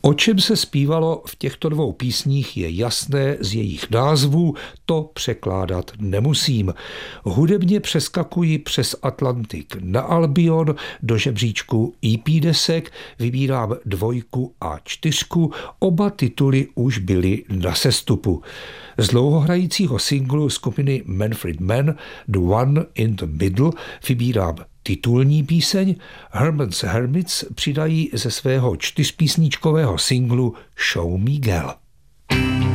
O čem se zpívalo v těchto dvou písních je jasné z jejich názvů, to překládat nemusím. Hudebně přeskakuji přes Atlantik na Albion do žebříčku EP desek, vybírám 2 a 4, oba tituly už byly na sestupu. Z dlouhohrajícího singlu skupiny Manfred Mann The One in the Middle vybírám titulní píseň, Herman's Hermits přidají ze svého 4písničkového singlu Show Me Girl.